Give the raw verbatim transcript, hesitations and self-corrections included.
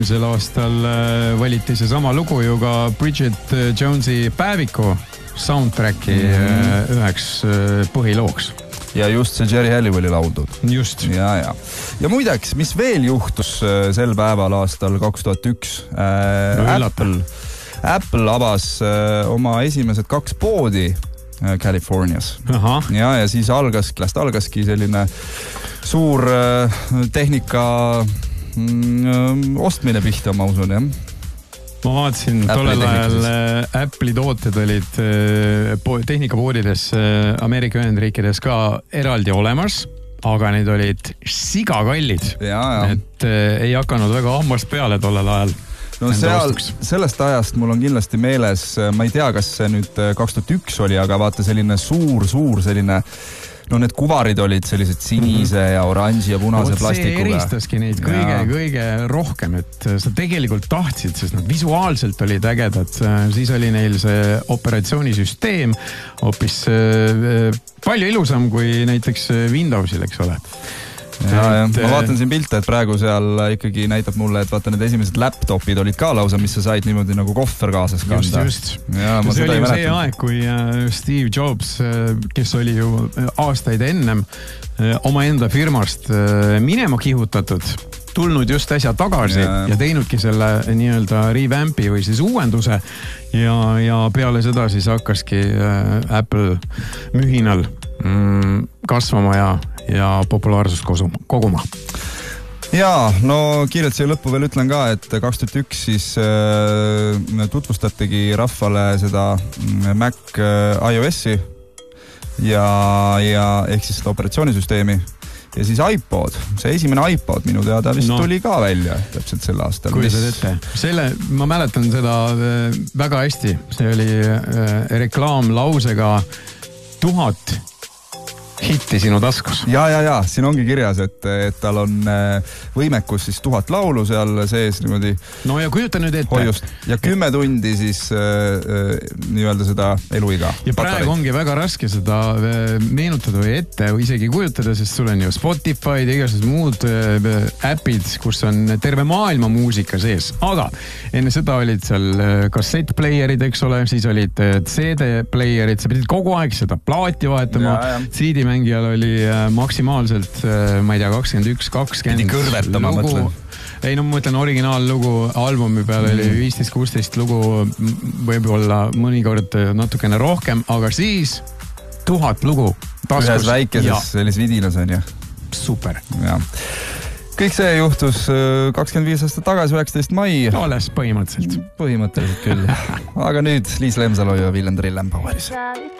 Sel aastal valiti see sama lugu ju ka Bridget Jonesi päeviku soundtracki mm-hmm. üheks põhilooks. Ja just see Jerry Halliwelli lauldud. Just. Ja, ja. ja muideks, mis veel juhtus sel päeval aastal kaks tuhat üks? Äh, no, Apple, Apple avas äh, oma esimesed kaks poodi äh, Californias. Aha. Ja, ja siis algas, klast algaski selline suur äh, tehnika Mm, ostmine pihta, ma usun, jah. Ma vaatasin, tollel ajal Apple'i tooted olid tehnikapoodides Ameerika Ühendriikides ka eraldi olemas, aga need olid sigakallid. Ja, ja. Et ei hakanud väga hammast peale tollel ajal. No seal, sellest ajast mul on kindlasti meeles, ma ei tea, kas see nüüd kaks tuhat üks oli, aga vaata selline suur, suur selline no need kuvarid olid sellised sinise mm-hmm. ja oranži ja punase Oot, plastikuga. See eristaski neid kõige, ja. kõige rohkem, et sa tegelikult tahtsid, sest nad visuaalselt olid ägedad. Siis oli neil see operatsioonisüsteem hoopis palju ilusam kui näiteks Windowsil, eks ole. Ja, ja. Ma vaatan siin pilte, et praegu seal ikkagi näitab mulle, et vaata need esimesed laptopid olid ka lausa, mis sa said niimoodi nagu kohver kaasas kanda. Just, just. Ja, ma see oli ju see mäletan. aeg, kui Steve Jobs, kes oli ju aastaid ennem oma enda firmast minema kihutatud, tulnud just äsja tagasi ja, ja teinudki selle nii-öelda revampi või siis uuenduse ja, ja peale seda siis hakkaski Apple mühinal mm, kasvama ja ja populaarsust koguma. Jaa, no kiirelt siia lõppu veel ütlen ka, et kaks tuhat üks siis äh, tutvustategi rahvale seda Mac iOS-i ja, ja ehk siis seda operatsioonisüsteemi ja siis iPod. See esimene iPod minu teada vist no. tuli ka välja täpselt sel aastal. Kui sa teete? Selle, ma mäletan seda väga hästi. See oli reklaamlausega tuhat hitti sinu taskus. Ja, ja, ja, siin ongi kirjas, et, et tal on võimekus siis tuhat laulu seal sees niimoodi. No ja kujuta nüüd ette. Hoiust. Ja kümme tundi siis äh, nii-öelda seda eluiga. Ja praegu ongi väga raske seda meenutada või ette või isegi kujutada, sest sul on ju Spotify ja igasugused muud äpid, kus on terve maailma muusika sees. Aga enne seda olid seal kassettplayerid, eks ole, siis olid C D-playerid, sa pidid kogu aeg seda plaati vahetama, C D mängijal oli maksimaalselt, ma ei tea, kakskümmend üks, kakskümmend Pidi kõrvetama, mõtlen. Ei, no ma mõtlen originaallugu, albumi peal oli viisteist kuusteist lugu, võib-olla mõnikord natukene rohkem, aga siis tuhat lugu taskus. Ühes väikeses sellis vidinas on, jah. Super. Ja. Kõik see juhtus kakskümmend viis aastat tagasi, üheksateist mai. Alles põhimõtteliselt. Põhimõtteliselt küll. Aga nüüd Liis Lemsalu ja Villem Trillem Poweris.